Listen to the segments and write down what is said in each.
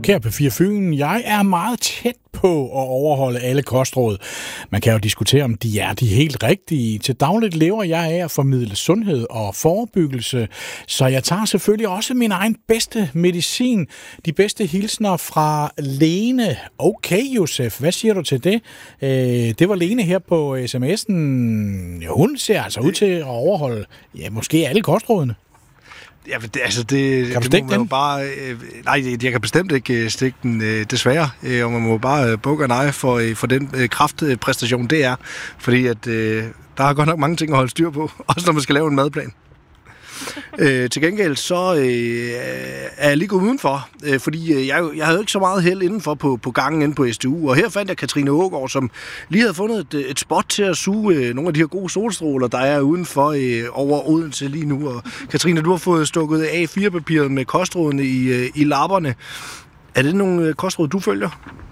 Kære P4 Fyn, jeg er meget tæt på at overholde alle kostråd. Man kan jo diskutere, om de er de helt rigtige. Til dagligt lever jeg af at formidle sundhed og forebyggelse, så jeg tager selvfølgelig også min egen bedste medicin. De bedste hilsner fra Lene. Okay, Josef, hvad siger du til det? Det var Lene her på sms'en. Ja, hun ser altså ud til at overholde måske alle kostrådene. Ja, det kan du stikke den? Bare, nej, jeg kan bestemt ikke stikke den, desværre. Og man må bare bukke og neje for den kraftpræstation, det er. Fordi at, der er godt nok mange ting at holde styr på, også når man skal lave en madplan. Til gengæld så er jeg lige gået udenfor, fordi jeg havde jo ikke så meget held indenfor på gangen inde på SDU, og her fandt jeg Katrine Aagaard, som lige havde fundet et spot til at suge nogle af de her gode solstråler, der er udenfor over Odense lige nu. Og Katrine, du har fået stukket A4-papiret med kostrådene i lapperne. Er det nogle kostråd, du følger?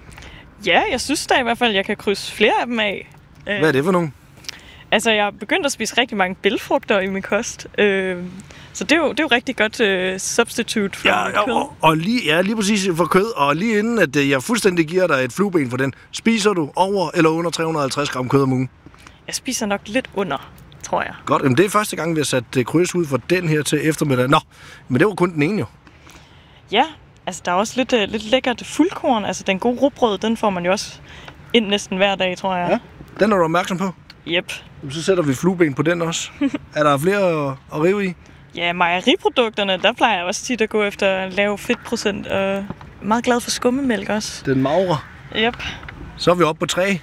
Ja, jeg synes da i hvert fald, jeg kan krydse flere af dem af. Hvad er det for nogle? Altså, jeg har begyndt at spise rigtig mange bælgfrugter i min kost. Så det er jo rigtig godt substitute for kød. Og lige præcis for kød. Og lige inden, at jeg fuldstændig giver dig et flueben for den, spiser du over eller under 350 gram kød om ugen? Jeg spiser nok lidt under, tror jeg. Godt, men det er første gang, vi har sat kryds ud for den her til eftermiddag. Nå, men det var kun den ene jo. Ja, altså der er også lidt lækkert fuldkorn. Altså den gode rugbrød, den får man jo også ind næsten hver dag, tror jeg. Ja, den er du opmærksom på? Yep. Så sætter vi flueben på den også. Er der flere at rive i? Ja, mejeriprodukterne, der plejer jeg også tit at gå efter lav fedtprocent. Og meget glad for skummemælk også. Den magre? Yep. Så er vi oppe på 3.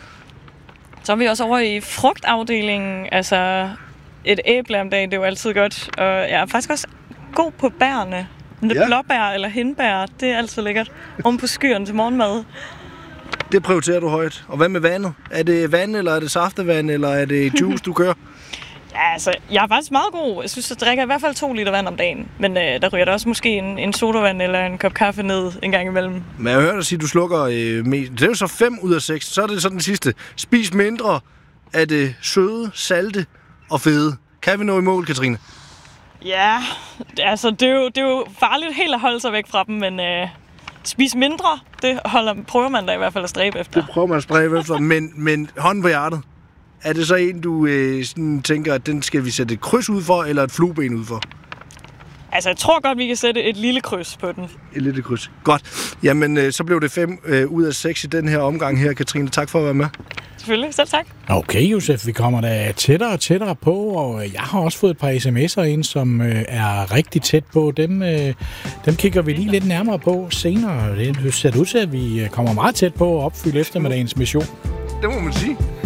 Så er vi også over i frugtafdelingen. Altså et æble om dagen, det er jo altid godt. Og jeg er faktisk også god på bærene. Blåbær eller hindbær, det er altid lækkert. Oven på skyerne til morgenmad. Det prioriterer du højt. Og hvad med vandet? Er det vand, eller er det saftevand, eller er det juice, du kører? Ja, altså, jeg er faktisk meget god. Jeg synes, jeg drikker i hvert fald 2 liter vand om dagen. Men der ryger der også måske en sodavand eller en kop kaffe ned en gang imellem. Men jeg hører dig sige, at du slukker mest. Det er jo så 5 ud af 6. Så er det sådan den sidste. Spis mindre af det søde, salte og fede. Kan vi nå i mål, Katrine? Ja, altså det er jo farligt helt at holde sig væk fra dem, men spis mindre, det prøver man da i hvert fald at stræbe efter. Det prøver man at stræbe efter, men hånden på hjertet. Er det så en, du sådan tænker, at den skal vi sætte et kryds ud for, eller et flueben ud for? Altså, jeg tror godt, vi kan sætte et lille kryds på den. Et lille kryds. Godt. Jamen, så blev det 5 ud af 6 i den her omgang her, Katrine. Tak for at være med. Selvfølgelig. Selv tak. Okay, Josef. Vi kommer da tættere og tættere på, og jeg har også fået et par sms'er ind, som er rigtig tæt på. Dem kigger vi lige lidt nærmere på senere. Det ser ud til, at vi kommer meget tæt på at opfylde eftermiddagens mission. Det må man sige.